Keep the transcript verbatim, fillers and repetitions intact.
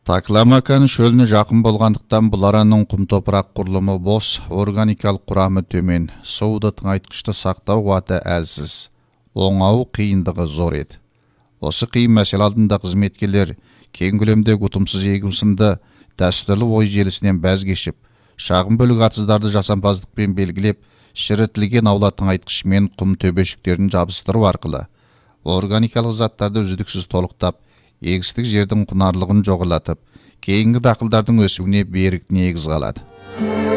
Такламакан шөліне жақын болғандықтан бұл араның құм топырақ құрылымы бос, органикалық құрамы төмен, суды тыңайтқышты сақтау қуаты әлсіз, оңау қиындығы зор еді. Осы қиын мәселе алдында қызметкерлер кең көлемдегі ұтымсыз егін сынды дәстүрлі ой желісінен бәз кешіп, шағын бөлік атсыздарды жасампаздықпен белгілеп, шірітілген аула тыңайтқышымен құм төбешіктерін жабыстыру арқылы органикалық заттарды үздіксіз толықтап, егістік жердің құнарлығын жоғалатып, кейінгі дақылдардың өсуіне берік негіз қалады.